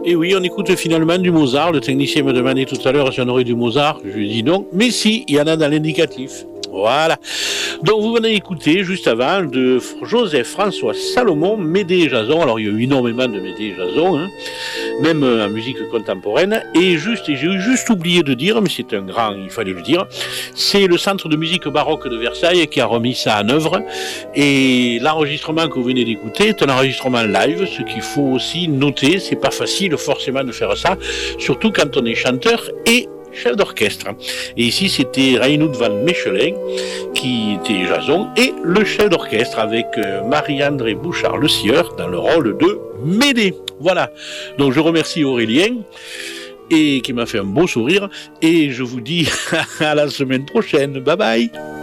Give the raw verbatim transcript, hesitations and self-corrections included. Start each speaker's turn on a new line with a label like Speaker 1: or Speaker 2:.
Speaker 1: Et oui, on écoute finalement du Mozart. Le technicien me demandait tout à l'heure si on aurait du Mozart. Je lui ai dit non, mais si, il y en a dans l'indicatif. Voilà. Donc vous venez écouter juste avant de Joseph François Salomon, Médée et Jason. Alors il y a eu énormément de Médée et Jason, hein, même en musique contemporaine. Et juste, et j'ai juste oublié de dire, mais c'est un grand, il fallait le dire, c'est le Centre de musique baroque de Versailles qui a remis ça en œuvre. Et l'enregistrement que vous venez d'écouter est un enregistrement live, ce qu'il faut aussi noter. C'est pas facile forcément de faire ça, surtout quand on est chanteur et chef d'orchestre. Et ici, c'était Reinoud van Mechelen, qui était Jason, et le chef d'orchestre avec euh, Marie-André Bouchard, le sieur, dans le rôle de Médée. Voilà. Donc, je remercie Aurélien, et qui m'a fait un beau sourire, et je vous dis à la semaine prochaine. Bye bye.